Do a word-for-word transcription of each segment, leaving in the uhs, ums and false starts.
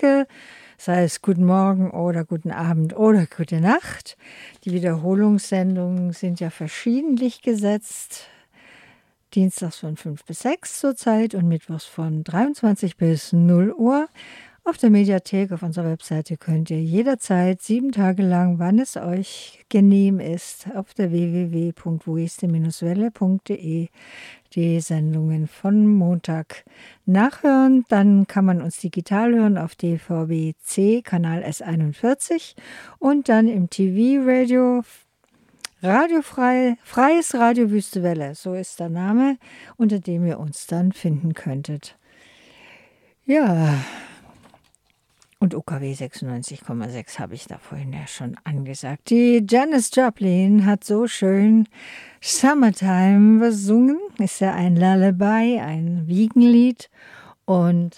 Ecke, sei es Guten Morgen oder Guten Abend oder Gute Nacht. Die Wiederholungssendungen sind ja verschiedentlich gesetzt. Dienstags von fünf bis sechs zurzeit und mittwochs von dreiundzwanzig bis null Uhr. Auf der Mediathek auf unserer Webseite könnt ihr jederzeit sieben Tage lang, wann es euch genehm ist, auf der w w w punkt wo ist welle punkt de die Sendungen von Montag nachhören. Dann kann man uns digital hören auf D V B C, Kanal S einundvierzig und dann im T V-Radio Radiofrei, Freies Radio Wüste Welle, so ist der Name, unter dem ihr uns dann finden könntet. Ja, und O K W sechsundneunzig Komma sechs habe ich da vorhin ja schon angesagt. Die Janis Joplin hat so schön Summertime besungen. Ist ja ein Lullaby, ein Wiegenlied. Und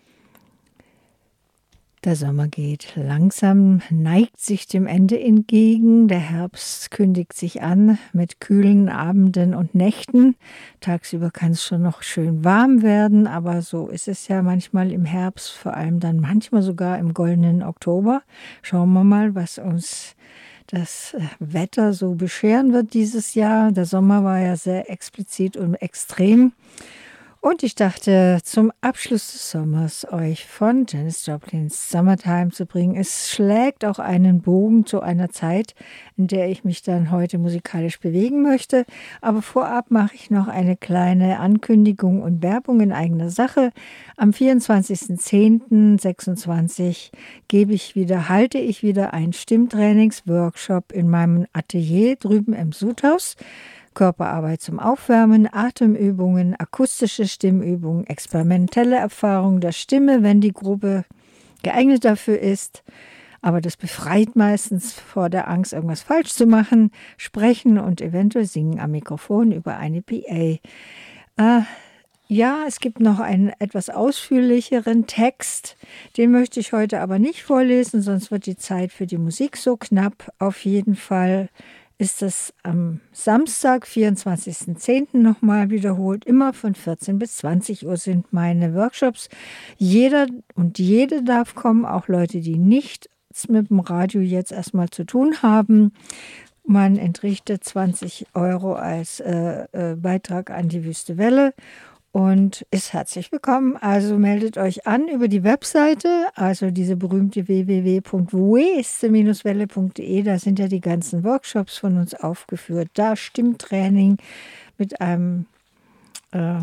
der Sommer geht langsam, neigt sich dem Ende entgegen. Der Herbst kündigt sich an mit kühlen Abenden und Nächten. Tagsüber kann es schon noch schön warm werden, aber so ist es ja manchmal im Herbst, vor allem dann manchmal sogar im goldenen Oktober. Schauen wir mal, was uns das Wetter so bescheren wird dieses Jahr. Der Sommer war ja sehr explizit und extrem. Und ich dachte, zum Abschluss des Sommers euch von Janis Joplins Summertime zu bringen. Es schlägt auch einen Bogen zu einer Zeit, in der ich mich dann heute musikalisch bewegen möchte. Aber vorab mache ich noch eine kleine Ankündigung und Werbung in eigener Sache. Am vierundzwanzigsten zehnten sechsundzwanzig gebe ich wieder, halte ich wieder einen Stimmtrainingsworkshop in meinem Atelier drüben im Sudhaus. Körperarbeit zum Aufwärmen, Atemübungen, akustische Stimmübungen, experimentelle Erfahrung der Stimme, wenn die Gruppe geeignet dafür ist. Aber das befreit meistens vor der Angst, irgendwas falsch zu machen. Sprechen und eventuell singen am Mikrofon über eine P A. Äh, ja, es gibt noch einen etwas ausführlicheren Text. Den möchte ich heute aber nicht vorlesen, sonst wird die Zeit für die Musik so knapp. Auf jeden Fall ist es am Samstag, vierundzwanzigsten zehnten nochmal wiederholt. Immer von vierzehn bis zwanzig Uhr sind meine Workshops. Jeder und jede darf kommen, auch Leute, die nichts mit dem Radio jetzt erstmal zu tun haben. Man entrichtet zwanzig Euro als äh, äh, Beitrag an die Wüste Welle und ist herzlich willkommen. Also meldet euch an über die Webseite, also diese berühmte w w w punkt wo ist welle punkt de. Da sind ja die ganzen Workshops von uns aufgeführt. Da Stimmtraining mit einem äh,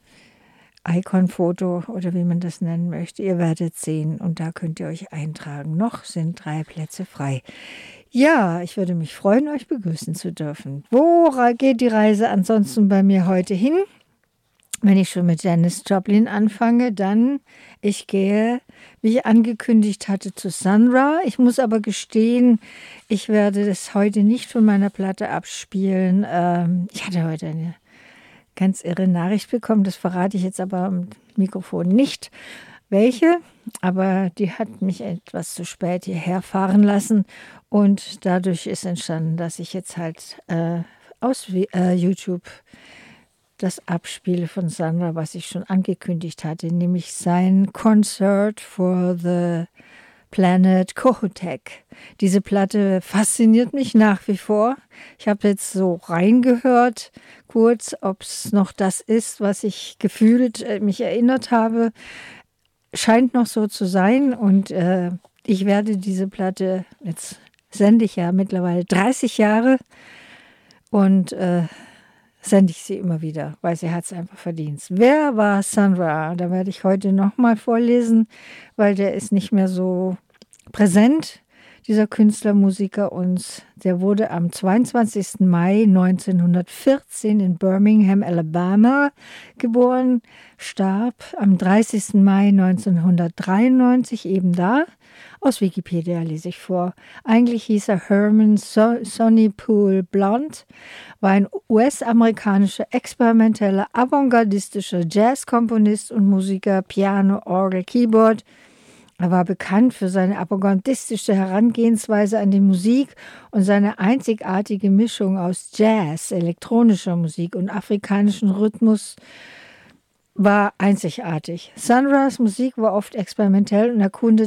Icon-Foto oder wie man das nennen möchte. Ihr werdet sehen und da könnt ihr euch eintragen. Noch sind drei Plätze frei. Ja, ich würde mich freuen, euch begrüßen zu dürfen. Wo geht die Reise ansonsten bei mir heute hin? Wenn ich schon mit Janis Joplin anfange, dann, ich gehe, wie ich angekündigt hatte, zu Sun Ra. Ich muss aber gestehen, ich werde das heute nicht von meiner Platte abspielen. Ähm, ich hatte heute eine ganz irre Nachricht bekommen, das verrate ich jetzt aber am Mikrofon nicht, welche. Aber die hat mich etwas zu spät hierher fahren lassen und dadurch ist entstanden, dass ich jetzt halt äh, aus äh, YouTube das Abspiel von Sandra, was ich schon angekündigt hatte, nämlich sein Concert for the Planet Kohoutek. Diese Platte fasziniert mich nach wie vor. Ich habe jetzt so reingehört, kurz, ob es noch das ist, was ich gefühlt äh, mich erinnert habe. Scheint noch so zu sein und äh, ich werde diese Platte, jetzt sende ich ja mittlerweile dreißig Jahre und äh, sende ich sie immer wieder, weil sie hat es einfach verdient. Wer war Sun Ra? Da werde ich heute nochmal vorlesen, weil der ist nicht mehr so präsent, dieser Künstler, Musiker uns. Der wurde am zweiundzwanzigsten Mai neunzehnhundertvierzehn in Birmingham, Alabama geboren, starb am dreißigsten Mai neunzehnhundertdreiundneunzig eben da. Aus Wikipedia lese ich vor. Eigentlich hieß er Herman so- Sonnypool Blount, war ein U S-amerikanischer experimenteller, avantgardistischer Jazzkomponist und Musiker, Piano, Orgel, Keyboard. Er war bekannt für seine avantgardistische Herangehensweise an die Musik und seine einzigartige Mischung aus Jazz, elektronischer Musik und afrikanischem Rhythmus war einzigartig. Sun Ras Musik war oft experimentell und erkundete